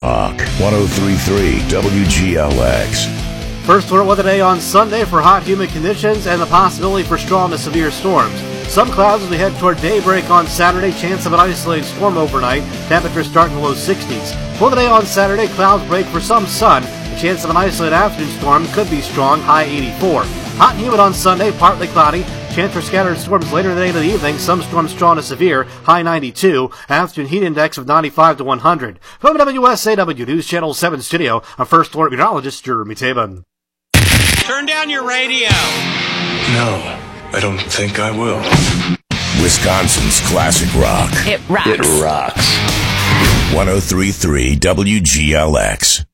Rock 103.3 WGLX. First alert weather day on Sunday for hot, humid conditions and the possibility for strong to severe storms. Some clouds as we head toward daybreak on Saturday. Chance of an isolated storm overnight. Temperatures start in the low 60s. For the day on Saturday, clouds break for some sun. The chance of an isolated afternoon storm could be strong, high 84. Hot and humid on Sunday, partly cloudy. Chance for scattered storms later in the day into the evening. Some storms strong to severe, high 92. Afternoon heat index of 95 to 100. From WSAW News Channel 7 studio, our first alert meteorologist, Jeremy Taban. Turn down your radio. No, I don't think I will. Wisconsin's classic rock. It rocks. It rocks. 103.3 WGLX.